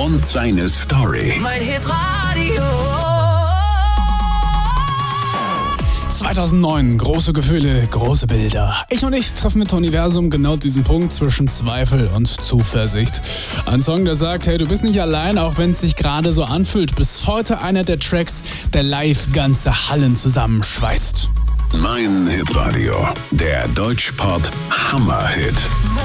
und seine Story. Mein Hitradio. 2009, große Gefühle, große Bilder. Ich treffen mit Toniversum genau diesen Punkt zwischen Zweifel und Zuversicht. Ein Song, der sagt, hey, du bist nicht allein, auch wenn es sich gerade so anfühlt. Bis heute einer der Tracks, der live ganze Hallen zusammenschweißt. Mein Hitradio, der Deutschpop Hammerhit.